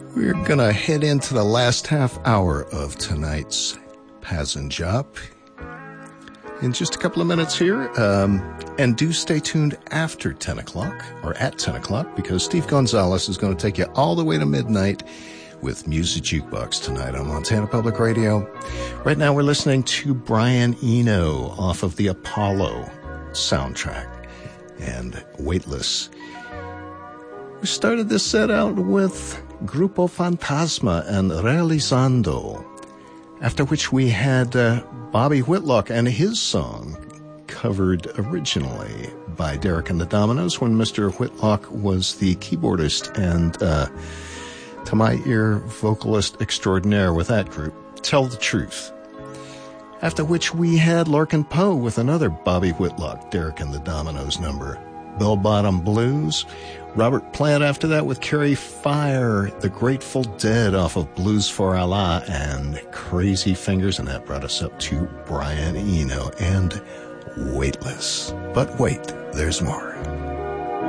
We're going to head into the last half hour of tonight's Passenjap in just a couple of minutes here. And do stay tuned after 10 o'clock, or at 10 o'clock, because Steve Gonzalez is going to take you all the way to midnight with Music Jukebox tonight on Montana Public Radio. Right now we're listening to Brian Eno off of the Apollo soundtrack and Weightless. We started this set out with Grupo Fantasma and Realizando, after which we had Bobby Whitlock and his song covered originally by Derek and the Dominoes when Mr. Whitlock was the keyboardist and, to my ear, vocalist extraordinaire with that group, Tell the Truth. After which we had Larkin Poe with another Bobby Whitlock, Derek and the Dominoes number, Bell Bottom Blues. Robert Plant after that with Carry Fire, The Grateful Dead off of Blues for Allah, and Crazy Fingers, and that brought us up to Brian Eno and Weightless. But wait, there's more.